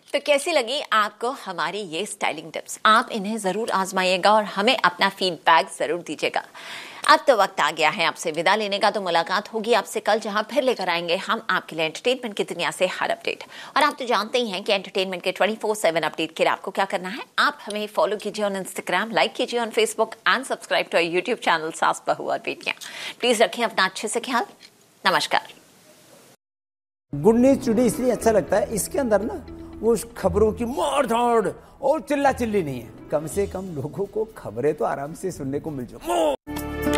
तो कैसी लगी आपको हमारी ये स्टाइलिंग टिप्स? आप इन्हें जरूर आजमाइएगा और हमें अपना फीडबैक जरूर दीजिएगा। अब तो वक्त आ गया है आपसे विदा लेने का, तो मुलाकात होगी आपसे कल, जहां फिर लेकर आएंगे हम आपके लिए एंटरटेनमेंट की दुनिया से हर अपडेट। और आप तो जानते ही हैं कि एंटरटेनमेंट के 24/7 अपडेट के लिए आपको क्या करना है। आप हमें फॉलो कीजिए ऑन इंस्टाग्राम, लाइक कीजिए on Facebook and subscribe to our YouTube channel सास बहू और बेटियां। प्लीज रखें अपना अच्छे से ख्याल। नमस्कार। गुड न्यूज टुडे इसलिए अच्छा लगता है, इसके अंदर ना वो खबरों की मार धाड़ और चिल्ला चिल्ली नहीं है। कम से कम लोगों को खबरें तो आराम से सुनने को मिल जाए।